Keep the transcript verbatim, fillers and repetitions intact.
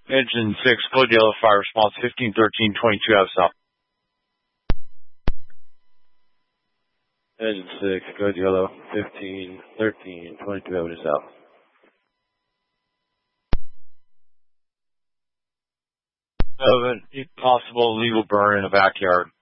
Engine six, code yellow, fire response fifteen thirteen twenty-two out of south. Engine six, code yellow, fifteen thirteen twenty-two out of south. Seven, possible illegal burn in the backyard.